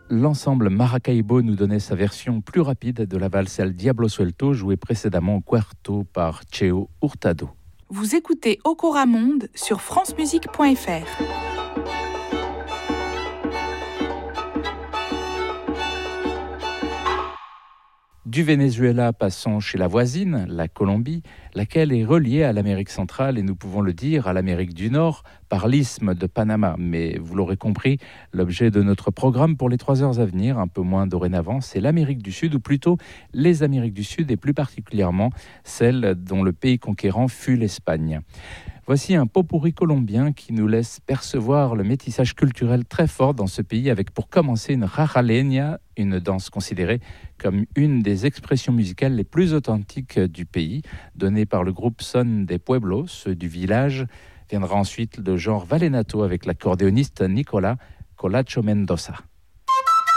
l'ensemble Maracaibo nous donnait sa version plus rapide de la valse El Diablo Suelto, jouée précédemment au quarto par Cheo Hurtado. Vous écoutez Okora Monde sur francemusique.fr. Du Venezuela, passons chez la voisine, la Colombie, laquelle est reliée à l'Amérique centrale et nous pouvons le dire à l'Amérique du Nord par l'isthme de Panama. Mais vous l'aurez compris, l'objet de notre programme pour les 3 heures à venir, un peu moins dorénavant, c'est l'Amérique du Sud, ou plutôt les Amériques du Sud et plus particulièrement celle dont le pays conquérant fut l'Espagne. Voici un pot-pourri colombien qui nous laisse percevoir le métissage culturel très fort dans ce pays avec pour commencer une rajaleña, une danse considérée comme une des expressions musicales les plus authentiques du pays, donnée par le groupe Son de Pueblo, ceux du village. Viendra ensuite le genre vallenato avec l'accordéoniste Nicolas Colacho Mendoza.